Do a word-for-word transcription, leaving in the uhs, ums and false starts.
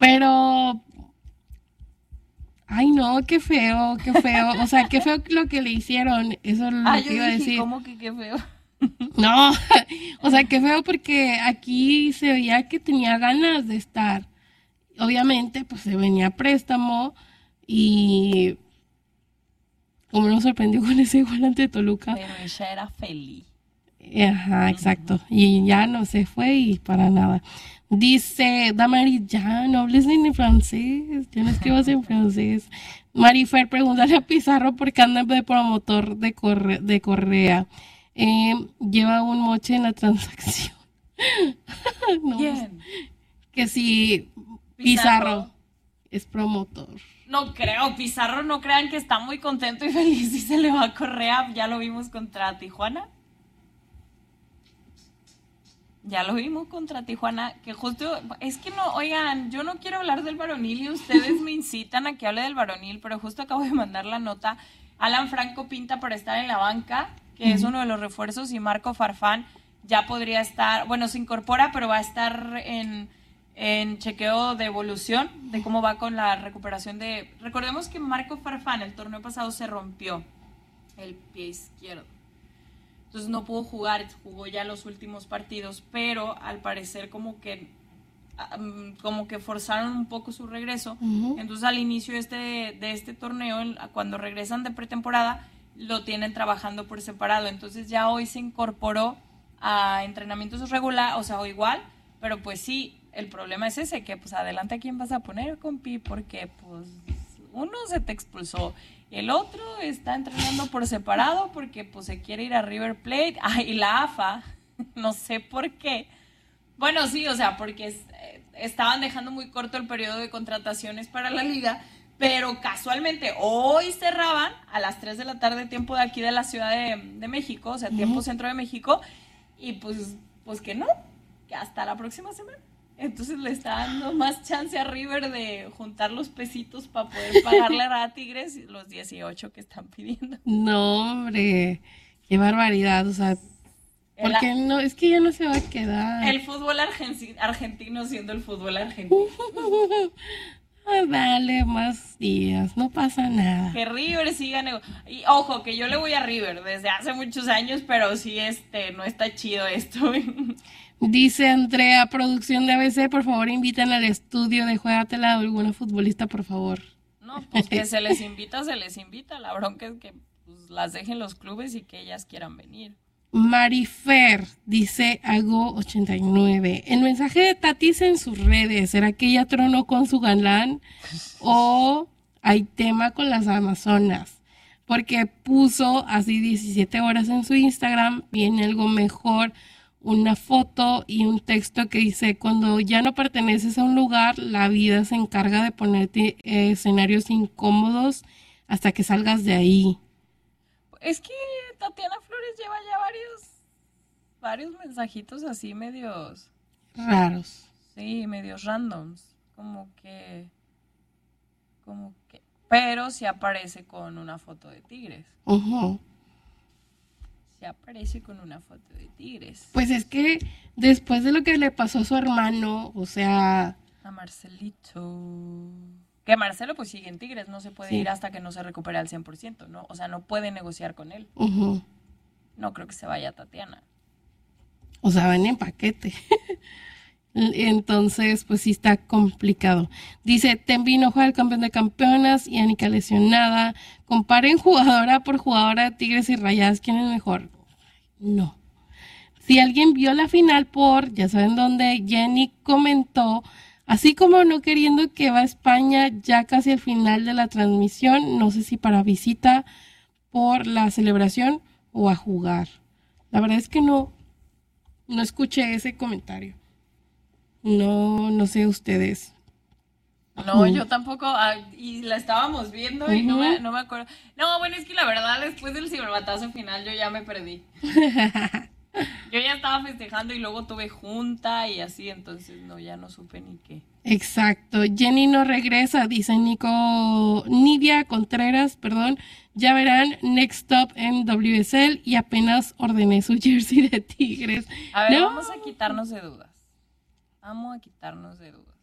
Pero, ay no, qué feo, qué feo. O sea, qué feo lo que le hicieron. Eso es lo Ah, que yo iba a dije, decir. ¿cómo que qué feo? No, o sea, qué feo porque aquí se veía que tenía ganas de estar. Obviamente, pues se venía a préstamo y como nos sorprendió con ese gol ante Toluca. Pero ella era feliz. Ajá, Ujú. exacto. Y ya no se fue y para nada. Dice, Damari, ya no hables ni francés, ya no escribas en francés. Marifer, pregúntale a Pizarro por qué anda de promotor de, corre, de Correa. Eh, lleva un moche en la transacción. No, pues, ¿Quién? que si Pizarro Pizarro. es promotor. No creo, Pizarro no crean que está muy contento y feliz y se le va a Correa. Ya lo vimos contra Tijuana. Ya lo vimos contra Tijuana, que justo, es que no, oigan, yo no quiero hablar del varonil y ustedes me incitan a que hable del varonil, pero justo acabo de mandar la nota. Alan Franco pinta para estar en la banca, que es uno de los refuerzos, y Marco Farfán ya podría estar, bueno, se incorpora, pero va a estar en, en chequeo de evolución, de cómo va con la recuperación de... Recordemos que Marco Farfán el torneo pasado se rompió el pie izquierdo. Entonces no pudo jugar, jugó ya los últimos partidos, pero al parecer como que um, como que forzaron un poco su regreso. Ujú. Entonces al inicio de este, de este torneo, cuando regresan de pretemporada, lo tienen trabajando por separado. Entonces ya hoy se incorporó a entrenamientos regular, o sea, o igual, pero pues sí, el problema es ese, que pues adelante a quién vas a poner, compi, porque pues uno se te expulsó, el otro está entrenando por separado porque pues se quiere ir a River Plate. Ah, y la A F A, no sé por qué. Bueno, sí, o sea, porque es, eh, estaban dejando muy corto el periodo de contrataciones para la liga, pero casualmente hoy cerraban a las tres de la tarde, tiempo de aquí de la Ciudad de, de México, o sea, tiempo Ujú. centro de México, y pues, pues que no, que hasta la próxima semana. Entonces le está dando más chance a River de juntar los pesitos para poder pagarle a Tigres los dieciocho que están pidiendo. No, hombre, qué barbaridad. O sea, El, porque no, es que ya no se va a quedar. el fútbol argentino siendo el fútbol argentino. Ah, dale más días, no pasa nada. Que River siga nego- y ojo que yo le voy a River desde hace muchos años, pero sí este no está chido esto. Dice Andrea, producción de A B C, por favor inviten al estudio de Juegatela a alguna futbolista, por favor. No, pues que se les invita, se les invita. La bronca es que pues, las dejen los clubes y que ellas quieran venir. Marifer, dice Ago ochenta y nueve. El mensaje de Tatis en sus redes, ¿será que ella tronó con su galán? ¿O hay tema con las Amazonas? Porque puso así diecisiete horas en su Instagram, viene algo mejor, una foto y un texto que dice, cuando ya no perteneces a un lugar, la vida se encarga de ponerte eh, escenarios incómodos hasta que salgas de ahí. Es que Tatiana Flores lleva ya varios varios mensajitos así medios, Raros. sí, medios randoms, como que como que pero sí aparece con una foto de tigres. Ujú. Sí aparece con una foto de tigres. Pues es que después de lo que le pasó a su hermano, o sea, A Marcelito. Que Marcelo pues sigue en Tigres, no se puede sí, ir hasta que no se recupere al cien por ciento, ¿no? O sea, no puede negociar con él. ujú. No creo que se vaya Tatiana. O sea, van en paquete. Entonces, pues sí está complicado. Dice, Tembi no juega el campeón de campeonas y Anika lesionada. Comparen jugadora por jugadora de Tigres y Rayadas, ¿quién es mejor? No. Si alguien vio la final por, ya saben dónde, Jenny comentó, así como no queriendo que va a España ya casi al final de la transmisión, no sé si para visita por la celebración o a jugar. La verdad es que no, no escuché ese comentario. No, no sé ustedes. No, yo tampoco, ah, y la estábamos viendo y no me, Ujú. no me acuerdo. No, bueno, es que la verdad, después del ciberbatazo final yo ya me perdí. Yo ya estaba festejando y luego tuve junta y así, entonces no, ya no supe ni qué. Exacto. Jenny no regresa, dice Nico Nidia Contreras, perdón. Ya verán, next stop en W S L y apenas ordené su jersey de Tigres. A ver, No, vamos a quitarnos de dudas. Vamos a quitarnos de dudas.